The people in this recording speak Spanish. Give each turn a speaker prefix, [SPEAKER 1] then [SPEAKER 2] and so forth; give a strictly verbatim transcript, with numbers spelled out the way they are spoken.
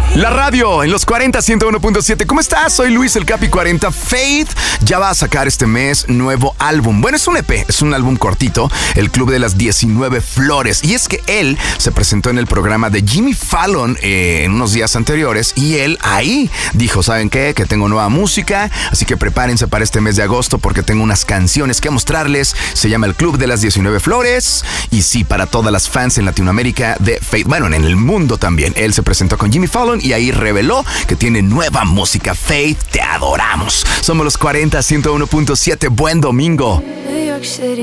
[SPEAKER 1] La radio en los cuarenta, ciento uno punto siete. ¿Cómo estás? Soy Luis el Capi cuarenta. Faith ya va a sacar este mes nuevo álbum. Bueno, es un E P, es un álbum cortito, El Club de las diecinueve Flores. Y es que él se presentó en el programa de Jimmy Fallon eh, en unos días anteriores y él ahí dijo, ¿saben qué? Que tengo nueva música, así que prepárense para este mes de agosto porque tengo unas canciones que mostrarles. Se llama El Club de las diecinueve Flores y sí, para todas las fans en Latinoamérica de Faith, bueno, en el mundo también. Él se presentó con Jimmy Fallon y ahí reveló que tiene nueva música. Faith, te adoramos. Somos los cuarenta, ciento uno punto siete. Buen domingo.